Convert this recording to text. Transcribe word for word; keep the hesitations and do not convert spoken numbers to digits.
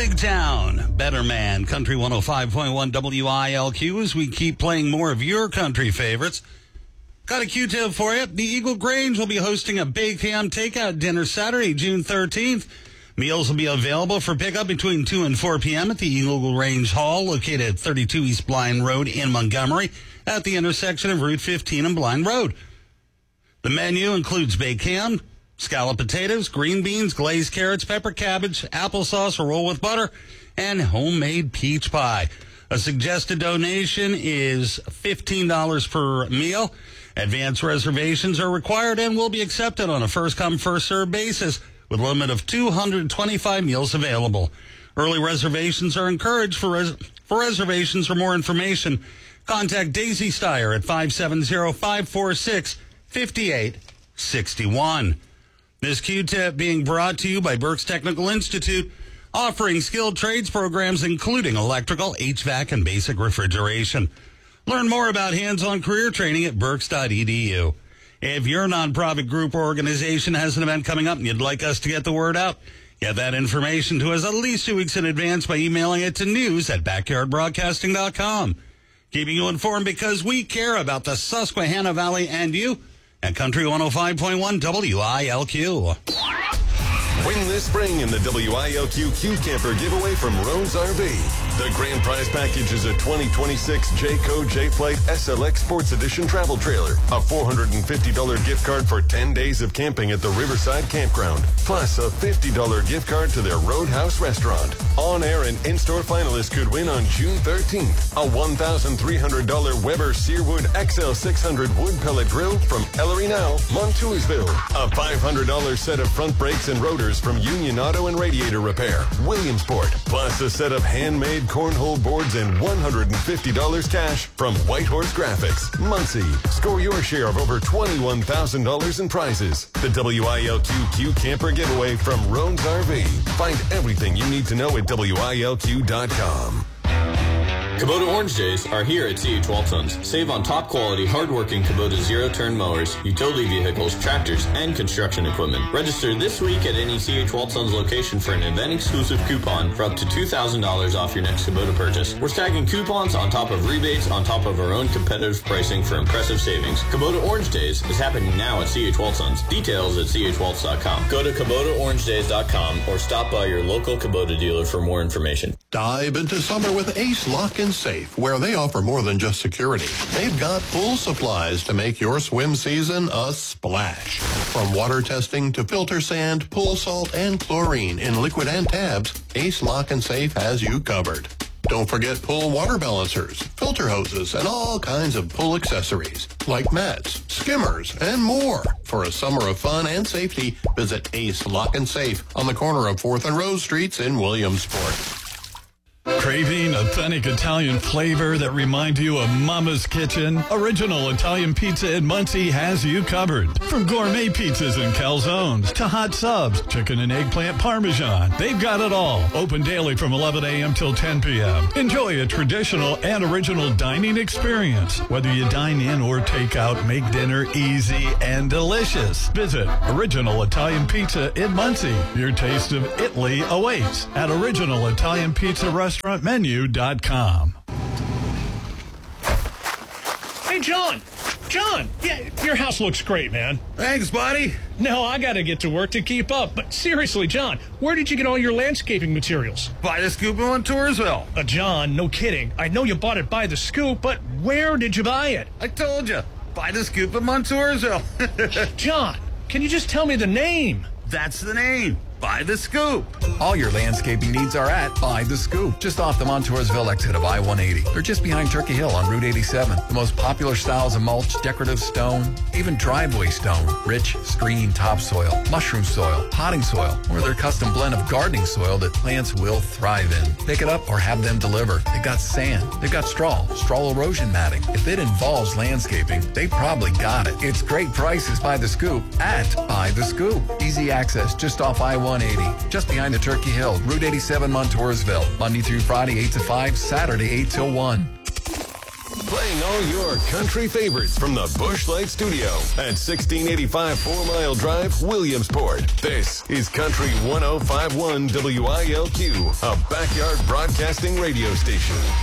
Big Town, Better Man, Country one oh five point one W I L Q, as we keep playing more of your country favorites. Got a Q-tip for you. The Eagle Grange will be hosting a baked ham takeout dinner Saturday, June thirteenth. Meals will be available for pickup between two and four p.m. at the Eagle Grange Hall, located at thirty-two East Blind Road in Montgomery, at the intersection of Route fifteen and Blind Road. The menu includes baked ham, scalloped potatoes, green beans, glazed carrots, pepper cabbage, applesauce, a roll with butter, and homemade peach pie. A suggested donation is fifteen dollars per meal. Advance reservations are required and will be accepted on a first-come, first-served basis with a limit of two hundred twenty-five meals available. Early reservations are encouraged. For, res- for reservations or more information, contact Daisy Steyer at five seven zero, five four six, five eight six one. This Q-tip being brought to you by Berks Technical Institute, offering skilled trades programs including electrical, H V A C, and basic refrigeration. Learn more about hands-on career training at berks dot e d u. If your nonprofit group or organization has an event coming up and you'd like us to get the word out, get that information to us at least two weeks in advance by emailing it to news at backyard broadcasting dot com. Keeping you informed because we care about the Susquehanna Valley and you at Country one oh five point one W I L Q. Win this spring in the W I L Q Q Camper giveaway from Rhodes R V. The grand prize package is a twenty twenty-six Jayco J-Flight S L X Sports Edition travel trailer, a four hundred fifty dollars gift card for ten days of camping at the Riverside Campground, plus a fifty dollars gift card to their Roadhouse restaurant. On-air and in-store finalists could win on June thirteenth a one thousand three hundred dollars Weber Searwood X L six hundred wood pellet grill from Ellery Now, Montoursville, a five hundred dollars set of front brakes and rotors from Union Auto and Radiator Repair, Williamsport, plus a set of handmade cornhole boards and one hundred fifty dollars cash from Whitehorse Graphics, Muncie. Score your share of over twenty-one thousand dollars in prizes. The W I L Q Q Camper giveaway from Rhodes R V. Find everything you need to know at W I L Q dot com. Kubota Orange Days are here at C H Waltons. Save on top quality, hardworking Kubota zero-turn mowers, utility vehicles, tractors, and construction equipment. Register this week at any C H Waltons location for an event-exclusive coupon for up to two thousand dollars off your next Kubota purchase. We're stacking coupons on top of rebates on top of our own competitive pricing for impressive savings. Kubota Orange Days is happening now at C H Waltons. Details at c h waltz dot com. Go to kubota orange days dot com or stop by your local Kubota dealer for more information. Dive into summer with Ace Lock and Safe, where they offer more than just security. They've got full supplies to make your swim season a splash. From water testing to filter sand, pool salt, and chlorine in liquid and tabs, Ace Lock and Safe has you covered. Don't forget pool water balancers, filter hoses, and all kinds of pool accessories, like mats, skimmers, and more. For a summer of fun and safety, visit Ace Lock and Safe on the corner of fourth and Rose Streets in Williamsport. Craving authentic Italian flavor that reminds you of Mama's Kitchen? Original Italian Pizza in Muncie has you covered. From gourmet pizzas and calzones to hot subs, chicken and eggplant parmesan, they've got it all. Open daily from eleven a.m. till ten p.m. Enjoy a traditional and original dining experience. Whether you dine in or take out, make dinner easy and delicious. Visit Original Italian Pizza in Muncie. Your taste of Italy awaits at Original Italian Pizza Restaurant. restaurant menu dot com. Hey, John. John, yeah, your house looks great, man. Thanks, buddy. No, I got to get to work to keep up. But seriously, John, where did you get all your landscaping materials? By the Scoop in Montoursville. Uh, John, no kidding. I know you bought it by the Scoop, but where did you buy it? I told you. By the Scoop in Montoursville. John, can you just tell me the name? That's the name. By the Scoop. All your landscaping needs are at By the Scoop, just off the Montoursville exit of I one eighty. They're just behind Turkey Hill on Route eighty-seven. The most popular styles of mulch, decorative stone, even driveway stone, rich screen topsoil, mushroom soil, potting soil, or their custom blend of gardening soil that plants will thrive in. Pick it up or have them deliver. They've got sand. They've got straw, straw erosion matting. If it involves landscaping, they probably got it. It's great prices by the Scoop at By the Scoop. Easy access just off I one eighty, just behind the Turkey Hill, Route eighty-seven, Montoursville. Monday through Friday, eight to five, Saturday, eight till one. Playing all your country favorites from the Busch Light Studio at sixteen eighty-five Four Mile Drive, Williamsport. This is Country one oh five point one W I L Q, a backyard broadcasting radio station.